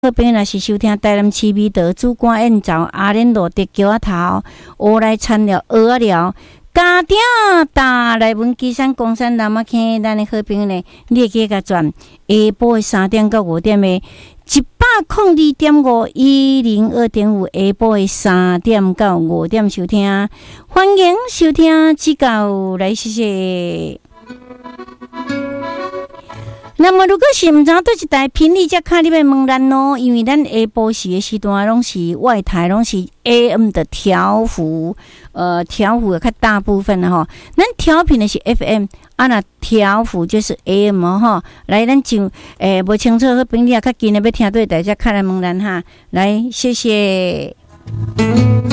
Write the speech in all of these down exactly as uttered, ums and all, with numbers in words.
好朋友若是收听台南市美德主管演奏阿莲路的桥仔头，学来参了学啊了，家庭打来文基山公山南啊坑，咱的好朋友呢，你会记甲转下晡的三点到五点的一百零二点五一零二点五，下晡的三点到五点收听，欢迎收听指教来，谢谢。那么，如果是毋知影倒一台频率，则看你要问咱咯，因为咱下晡时的时段拢是外台，拢是 A M 的调幅，呃，调幅较大部分的吼。咱调频的是 F M， 啊，那调幅就是 A M 吼。来，咱就诶无清楚好朋友较近的要听对台，则看来问咱哈。来，谢谢。来，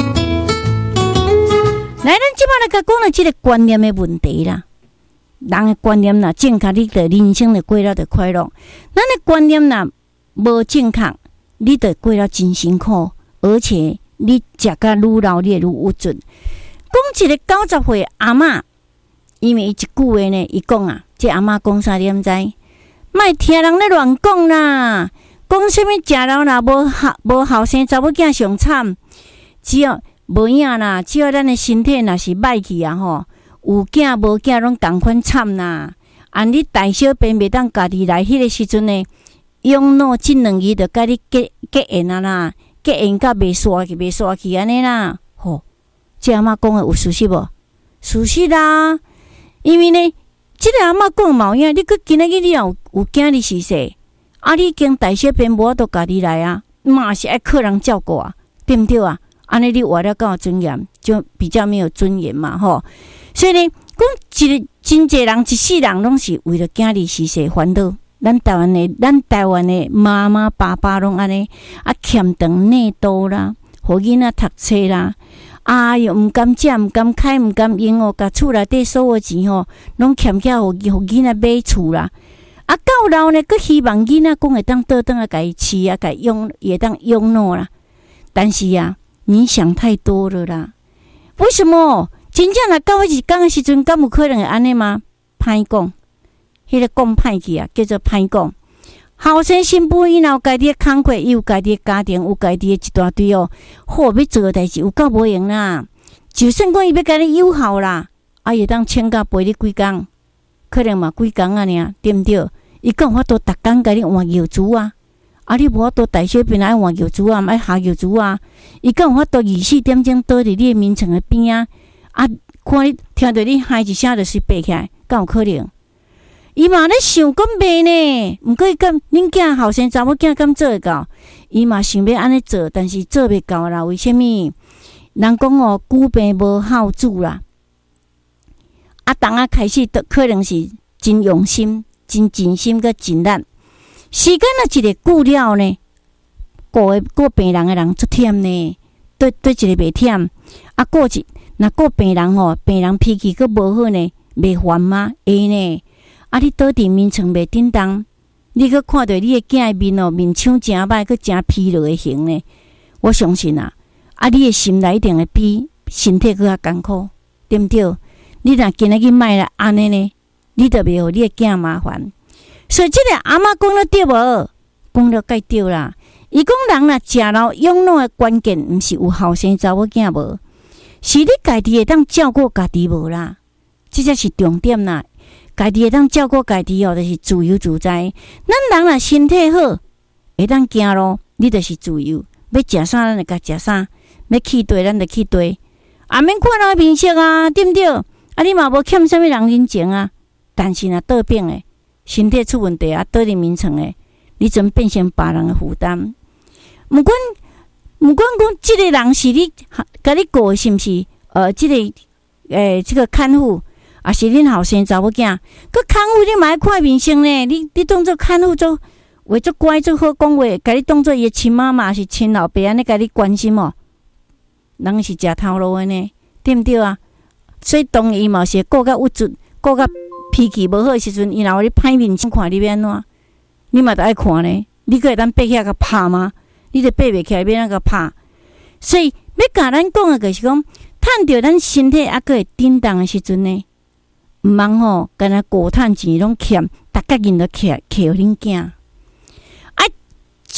咱即摆来甲讲了即个观念的问题啦。人的观念啦正确，你的人生就过了就快乐；咱的观念啦无正确，你就过了真辛苦，而且你食甲愈老，你会愈有准。讲一个九十岁阿嬷，因为伊一句话呢，伊讲啊，这阿嬷讲啥点知？莫听人咧乱讲啦，讲什么食老啦，无好无后生查某囝上惨，只要无影啦，只要咱的身体若是歹去啊吼。有囝无囝拢同款惨啦！啊，你大小便袂当家己来，迄个时阵呢，用脑即两字就甲你结结缘啊啦，结缘甲袂刷去，袂刷去安尼啦。吼，这阿嬷讲的有事实无？事实啦，因为呢，即个阿嬷讲冇影，你佮今仔日你有有囝你是说，啊，你经大小便无法度家己来啊，嘛是爱靠人照顾啊，对毋对啊？安尼你活了更有尊严，就比较没有尊严嘛，吼。所以呢，讲一个真侪人一世人拢是为了囝儿是世烦恼。咱台湾的，咱台湾的妈妈爸爸拢安尼啊，欠长内多啦，互囡仔读册啦，啊又毋甘食，毋甘开，毋甘用哦，甲厝内底所有钱吼，拢欠起互互囡仔买厝啦。啊，到老呢，佫希望囡仔讲会当倒转啊，家己饲啊，家己养，会当养老啦。但是啊，你想太多了啦。为什么？真正若到迄日讲的时阵，敢有可能会安尼吗？歹讲，迄个讲歹去啊，叫做歹讲。后生新妇伊若有家己的工课，伊有家己的家庭，有家己的一大堆哦，好要做的代志有够无用啦。就算讲伊要甲你友好啦，啊，会当请假陪你几工，可能嘛几工啊尔，对毋对？伊讲有法度逐工甲你换药珠啊，啊，你无法度大小便爱换药珠啊，爱下药珠啊。伊讲有法度二十四点钟倒伫你的眠床的边啊。啊！看你听到你喊一声，就是爬起来，敢有可能？伊嘛咧想讲袂呢，毋过伊敢恁囝后生查某囝敢做会到？伊嘛想要安尼做，但是做袂到啦。为虾米？人讲哦，久病无孝子啦。啊，当啊开始都可能是真用心、真尽心佮真力。时间啊，一个久了呢，顾诶顾病人诶人足忝呢，对对一个袂忝。啊，顾一。若个病人吼，病人脾气佫无好呢，袂烦吗？会呢。啊，你倒伫眠床袂振动，你佫看到你的囝的面哦，面相真歹，佫真疲劳的型呢。我相信啊，啊，你的心内一定会比身体佫较艰苦，对毋对？你若今仔日卖来安尼呢，你就袂互你的囝麻烦。所以，即个阿嬷讲了对无？讲了该对啦。伊讲人若食老养老的关键，毋是有后生查某囝无？是你家己会当照顾家己无啦，这才是重点啦。家己会当照顾家己哦，就是自由自在。咱人若身体好，会当行咯，你就是自由。要食啥，咱就甲食啥；要去地，咱就去地。啊，免看人面色啊，对毋对？啊，你嘛无欠啥物人人情啊。但是若倒病诶，身体出问题啊，倒伫眠床诶，你准变成别人诶负担。毋管。毋管讲，即个人是你，甲你顾是毋是？呃，即、这个诶，即、这个看护，也是恁后生查某囝，佮看护你嘛爱看面色呢？你你当做看护做，话做乖做好讲话，甲你当做伊亲妈妈是亲老爸安尼，甲你关心哦。人是食头路的呢，对毋对啊？所以当伊嘛是顾甲有准，顾甲脾气无好的时阵，伊若有你歹面色看，你要安怎？你嘛得爱看呢？你可会当爬起来甲拍吗？你就爬袂起来，要那个拍，所以要甲咱讲的，就是讲，趁着咱身体还佫会振动的时阵呢，毋茫吼，干若顾趁钱拢欠，逐个人都欠欠互恁囝。啊，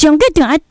上个重要